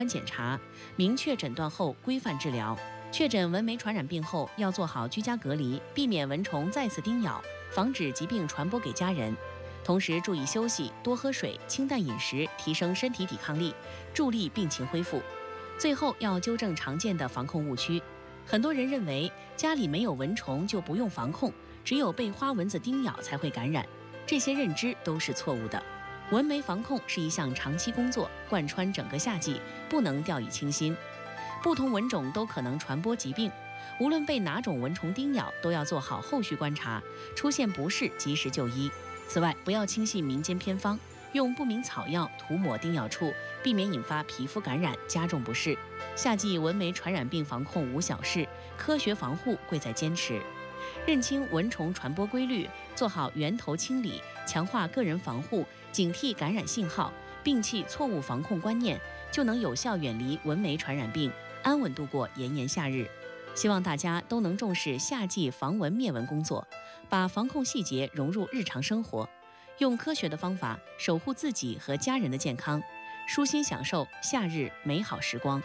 检查，明确诊断后规范治疗。确诊蚊媒传染病后，要做好居家隔离，避免蚊虫再次叮咬，防止疾病传播给家人。同时注意休息，多喝水，清淡饮食，提升身体抵抗力，助力病情恢复。最后要纠正常见的防控误区。很多人认为家里没有蚊虫就不用防控，只有被花蚊子叮咬才会感染，这些认知都是错误的。蚊媒防控是一项长期工作，贯穿整个夏季，不能掉以轻心。不同蚊种都可能传播疾病，无论被哪种蚊虫叮咬，都要做好后续观察，出现不适及时就医。此外，不要轻信民间偏方，用不明草药涂抹叮咬处，避免引发皮肤感染，加重不适。夏季蚊媒传染病防控无小事，科学防护贵在坚持。认清蚊虫传播规律，做好源头清理，强化个人防护，警惕感染信号，摒弃错误防控观念，就能有效远离蚊媒传染病，安稳度过炎炎夏日。希望大家都能重视夏季防蚊灭蚊工作，把防控细节融入日常生活，用科学的方法守护自己和家人的健康，舒心享受夏日美好时光。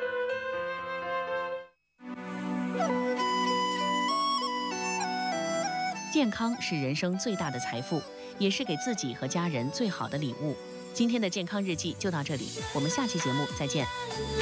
健康是人生最大的财富，也是给自己和家人最好的礼物。今天的健康日记就到这里，我们下期节目再见。